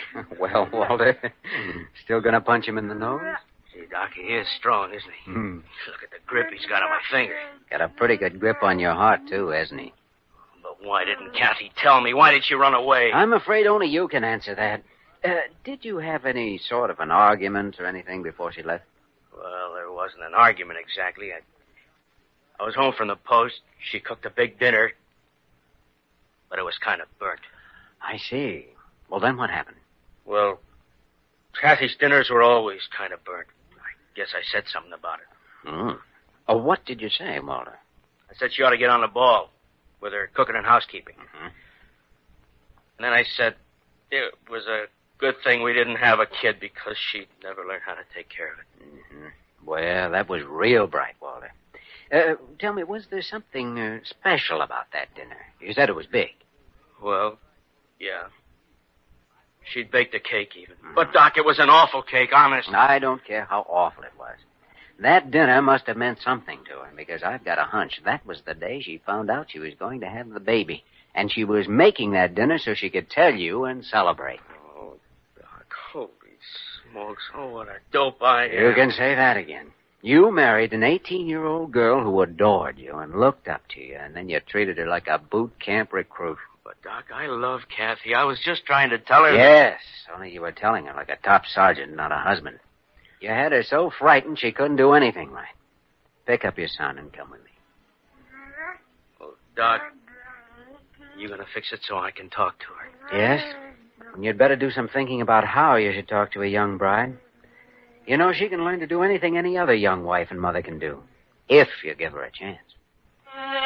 Well, Walter, still gonna punch him in the nose? See, Doc, he is strong, isn't he? Look at the grip he's got on my finger. Got a pretty good grip on your heart, too, hasn't he? But why didn't Kathy tell me? Why did she run away? I'm afraid only you can answer that. Did you have any sort of an argument or anything before she left? Well, there wasn't an argument exactly. I was home from the post. She cooked a big dinner, but it was kind of burnt. I see. Well, then what happened? Well, Kathy's dinners were always kind of burnt. I guess I said something about it. Oh, what did you say, Walter? I said she ought to get on the ball with her cooking and housekeeping. And then I said it was a good thing we didn't have a kid because she'd never learn how to take care of it. Well, that was real bright, Walter. Tell me, was there something special about that dinner? You said it was big. Well, yeah. She'd baked a cake even. But, Doc, it was an awful cake, honest. I don't care how awful it was. That dinner must have meant something to her, because I've got a hunch that was the day she found out she was going to have the baby. And she was making that dinner so she could tell you and celebrate. Oh, Doc, holy smokes. Oh, what a dope I am. You can say that again. You married an 18-year-old girl who adored you and looked up to you, and then you treated her like a boot camp recruit. But, Doc, I love Kathy. I was just trying to tell her... Yes, only you were telling her like a top sergeant, not a husband. You had her so frightened she couldn't do anything right. Pick up your son and come with me. Oh, Doc, you gonna fix it so I can talk to her? Yes? And you'd better do some thinking about how you should talk to a young bride. You know, she can learn to do anything any other young wife and mother can do, if you give her a chance.